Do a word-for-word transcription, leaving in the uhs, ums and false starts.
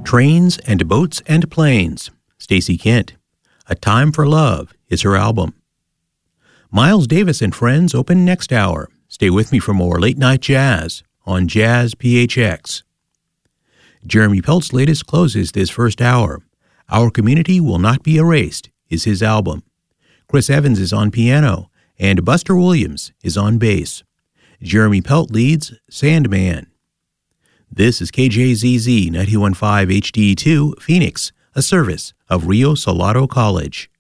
Trains and Boats and Planes, Stacey Kent. A Time for Love is her album. Miles Davis and Friends open next hour. Stay with me for more late-night jazz on Jazz P H X. Jeremy Pelt's latest closes this first hour. Our Community Will Not Be Erased is his album. Chris Evans is on piano, and Buster Williams is on bass. Jeremy Pelt leads Sandman. This is K J Z Z ninety-one point five H D two, Phoenix, a service of Rio Salado College.